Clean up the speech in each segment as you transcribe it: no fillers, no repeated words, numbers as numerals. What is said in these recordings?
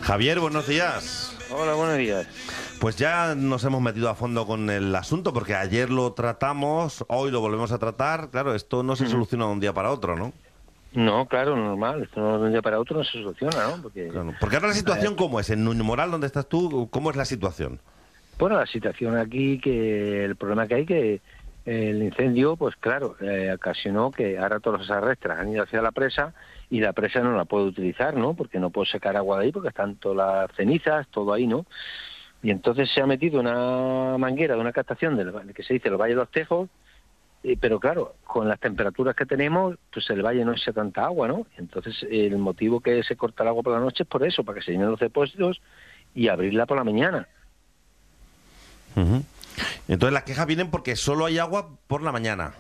Javier, buenos días. Hola, buenos días. Pues ya nos hemos metido a fondo con el asunto, porque ayer lo tratamos, hoy lo volvemos a tratar. Claro, esto no se soluciona de un día para otro, ¿no? No, claro, normal. Esto de un día para otro no se soluciona, ¿no? Claro. Porque ahora la situación, ¿cómo es? En Nuño Moral, donde estás tú, ¿cómo es la situación? Bueno, la situación aquí, que el problema que hay, que el incendio, pues claro, ocasionó que ahora todos los arrastras han ido hacia la presa y la presa no la puede utilizar, ¿no? Porque no puedo sacar agua de ahí porque están todas las cenizas, todo ahí, ¿no? Y entonces se ha metido una manguera de una captación que se dice el Valle de los Tejos, pero claro, con las temperaturas que tenemos, pues el valle no echa tanta agua, ¿no? Entonces el motivo que se corta el agua por la noche es por eso, para que se llenen los depósitos y abrirla por la mañana. Uh-huh. Entonces las quejas vienen porque solo hay agua por la mañana.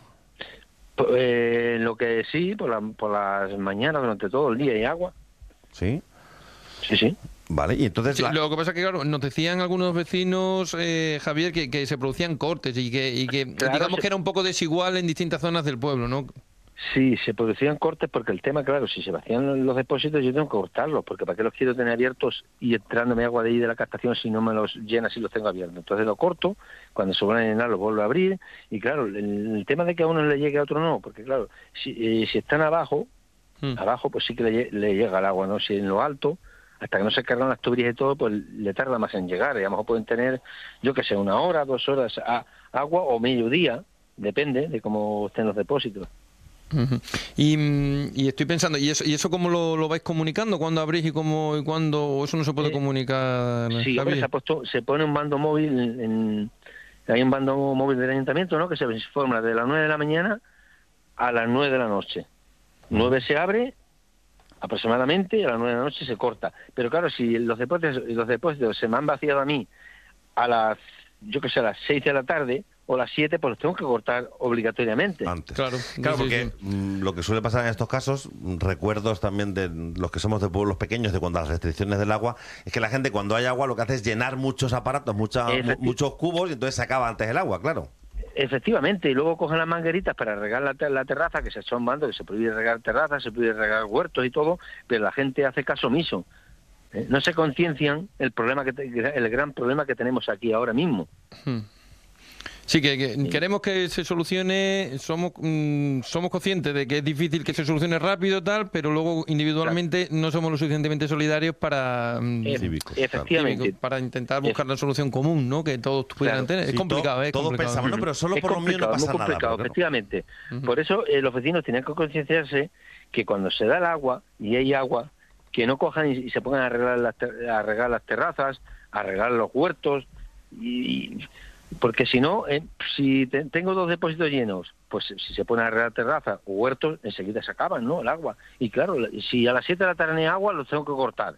Lo que sí, por las mañanas, durante todo el día hay agua. ¿Sí? Sí, sí. Vale, y entonces... Sí, lo que pasa es que, claro, nos decían algunos vecinos, Javier, que se producían cortes y que Claro, digamos que era un poco desigual en distintas zonas del pueblo, ¿no? Sí, se producían cortes porque el tema, claro, si se vacían los depósitos yo tengo que cortarlos, porque ¿para qué los quiero tener abiertos y entrándome agua de ahí de la captación si no me los llena si los tengo abiertos? Entonces lo corto, cuando se van a llenar los vuelvo a abrir, y claro, el tema de que a uno le llegue a otro no, porque claro, si están abajo pues sí que le llega el agua, ¿no? Si en lo alto, hasta que no se cargan las tuberías y todo, pues le tarda más en llegar, y a lo mejor pueden tener, yo que sé, 1 hora, 2 horas agua o mediodía, depende de cómo estén los depósitos. Uh-huh. Y estoy pensando, ¿y eso cómo lo vais comunicando? ¿Cuándo abrís y cuándo? ¿O eso no se puede comunicar? Sí, hombre, se pone un bando móvil, hay un bando móvil del ayuntamiento, ¿no? Que se informa de las 9 de la mañana a las 9 de la noche. 9 se abre aproximadamente y a las 9 de la noche se corta. Pero claro, si los depósitos se me han vaciado a mí a las 6 de la tarde o las 7, pues los tengo que cortar obligatoriamente. Antes. Claro, porque lo que suele pasar en estos casos, recuerdos también de los que somos de pueblos pequeños, de cuando las restricciones del agua, es que la gente cuando hay agua lo que hace es llenar muchos aparatos, muchos cubos, y entonces se acaba antes el agua, claro. Efectivamente, y luego cogen las mangueritas para regar la terraza, que se echó un bando, que se prohíbe regar terrazas, se prohíbe regar huertos y todo, pero la gente hace caso omiso. No se conciencian el gran problema que tenemos aquí ahora mismo. Sí, que queremos que se solucione, somos conscientes de que es difícil que se solucione rápido tal, pero luego individualmente no somos lo suficientemente solidarios para efectivamente para intentar buscar la solución común, ¿no? Que todos pudieran tener. Sí, es complicado, todos complicado. pensamos, no, pero solo por lo mío no pasa muy complicado, nada. efectivamente. Por eso los vecinos tienen que concienciarse que cuando se da el agua y hay agua, que no cojan y se pongan a regar las terrazas, a regar los huertos, porque si no, si tengo 2 depósitos llenos, pues si se pone a regar terrazas o huertos, enseguida se acaban, ¿no? El agua. Y claro, si a las 7 de la tarde no hay agua, los tengo que cortar.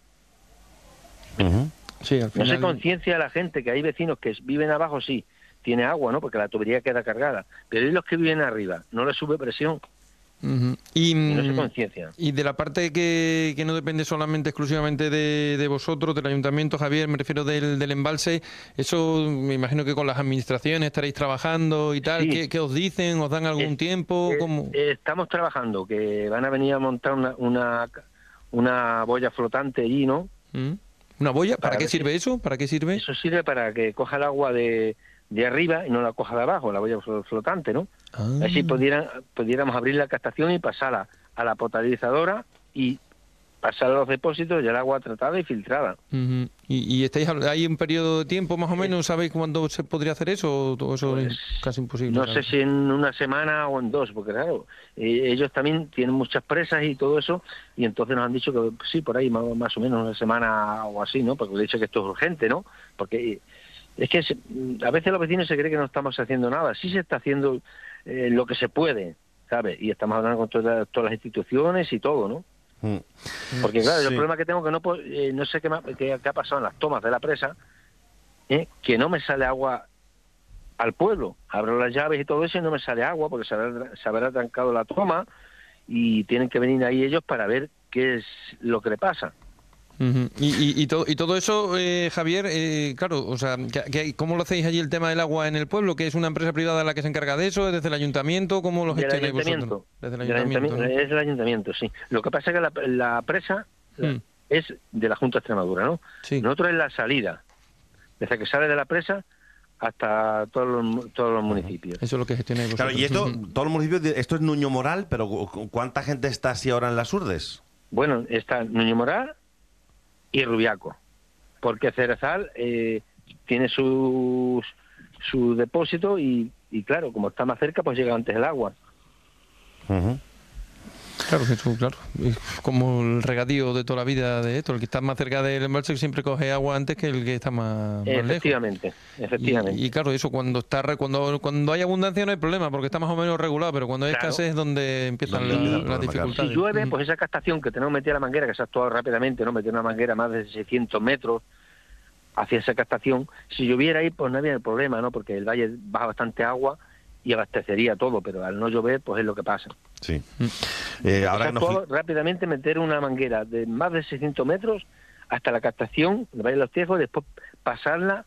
Uh-huh. Sí, al final... No se conciencia a la gente que hay vecinos que viven abajo, sí, tiene agua, ¿no? Porque la tubería queda cargada. Pero hay los que viven arriba, no les sube presión. Uh-huh. Y no se conciencia. Y de la parte que no depende solamente exclusivamente de vosotros, del ayuntamiento, Javier, me refiero del embalse, eso me imagino que con las administraciones estaréis trabajando y tal. Sí. ¿Qué os dicen? ¿Os dan algún tiempo? ¿Cómo? Estamos trabajando, que van a venir a montar una boya flotante allí, ¿no? ¿Una boya? ¿Para qué ver sirve eso? ¿Para qué sirve? Eso sirve para que coja el agua de arriba y no la coja de abajo, la boya flotante, ¿no? Así pudiéramos abrir la captación y pasarla a la potabilizadora y pasar a los depósitos y el agua tratada y filtrada. Uh-huh. ¿Y hay un periodo de tiempo más o menos? ¿Sabéis cuándo se podría hacer eso? ¿O eso es casi imposible? No sé si en 1 semana o en 2, porque claro, ellos también tienen muchas presas y todo eso, y entonces nos han dicho que sí, por ahí más o menos 1 semana o así, ¿no? Porque le he dicho que esto es urgente, ¿no? Porque es que a veces los vecinos se creen que no estamos haciendo nada. Sí se está haciendo lo que se puede, ¿sabes? Y estamos hablando con todas las instituciones y todo, ¿no? Porque claro, el problema que tengo que no sé qué ha pasado en las tomas de la presa, que no me sale agua al pueblo. Abro las llaves y todo eso y no me sale agua porque se habrá trancado la toma y tienen que venir ahí ellos para ver qué es lo que le pasa. Uh-huh. Y todo eso, Javier, claro, o sea, ¿cómo lo hacéis allí el tema del agua en el pueblo? ¿Que es una empresa privada la que se encarga de eso? ¿Desde el ayuntamiento? ¿Cómo lo gestionáis vosotros? Desde el ayuntamiento, ¿no? Es el ayuntamiento, sí. Lo que pasa es que la presa es de la Junta de Extremadura, ¿no? Sí. Nosotros es la salida, desde que sale de la presa hasta todos los municipios. Eso es lo que gestionáis vosotros. Claro, y esto, todos los municipios, esto es Nuño Moral, pero ¿cuánta gente está así ahora en las Urdes? Bueno, está Nuño Moral y Rubiaco, porque Cerezal tiene su depósito y claro, como está más cerca, pues llega antes el agua. Uh-huh. Claro, claro. Es como el regadío de toda la vida de esto. El que está más cerca del embalse siempre coge agua antes que el que está más Efectivamente, lejos. efectivamente. Y claro, eso cuando hay abundancia no hay problema, porque está más o menos regulado, pero cuando hay escasez es donde empiezan las dificultades. Si llueve, pues esa captación que tenemos metida la manguera, que se ha actuado rápidamente, ¿no? Meter una manguera más de 600 metros hacia esa captación, si lloviera ahí, pues no había problema, ¿no? Porque el valle baja bastante agua y abastecería todo, pero al no llover, pues es lo que pasa. Sí. Ahora rápidamente meter una manguera de más de 600 metros hasta la captación del Valle de los Tiejos, después pasarla,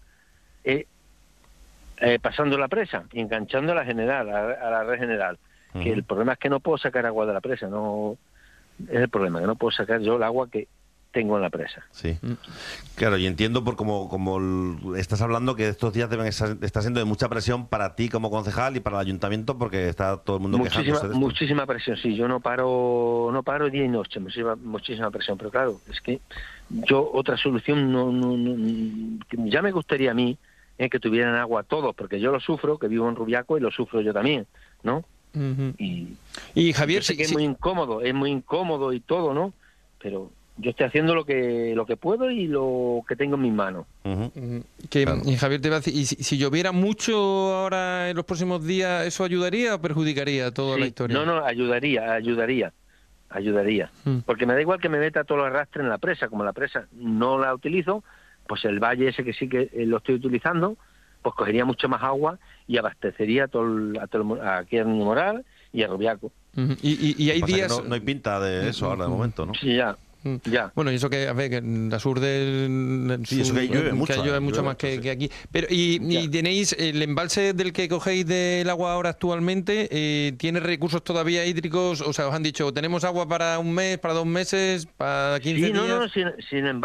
pasando la presa, enganchando a la general, a la red general. Uh-huh. Que el problema es que no puedo sacar agua de la presa, no es el problema, que no puedo sacar yo el agua que tengo en la presa. Sí. Claro, y entiendo por como estás hablando que estos días está siendo de mucha presión para ti como concejal y para el ayuntamiento, porque está todo el mundo quejándose de esto. Muchísima presión, sí, yo no paro día y noche, muchísima presión, pero claro, es que yo otra solución no ya me gustaría a mí que tuvieran agua todos, porque yo lo sufro, que vivo en Rubiaco y lo sufro yo también, ¿no? Uh-huh. Y Javier, sé que es muy incómodo y todo, ¿no? Pero yo estoy haciendo lo que puedo y lo que tengo en mis manos. Uh-huh. Claro. Y Javier te iba a decir, ¿y si lloviera mucho ahora en los próximos días, eso ayudaría o perjudicaría toda la historia? No, ayudaría. Porque me da igual que me meta todo el arrastre en la presa, como la presa no la utilizo, pues el valle ese que sí que lo estoy utilizando, pues cogería mucho más agua y abastecería aquí a Nuño Moral y a Rubiaco. Uh-huh. Y hay días... No hay pinta de eso ahora de momento, ¿no? Sí, ya. Bueno, y eso que, a ver, que en las Urdes... Sí, eso que llueve mucho. Que llueve mucho más que aquí. Pero y tenéis, el embalse del que cogéis del agua ahora actualmente, ¿tiene recursos todavía hídricos? O sea, os han dicho, tenemos agua para un mes, para 2 meses, para 15 días... No, sin embargo,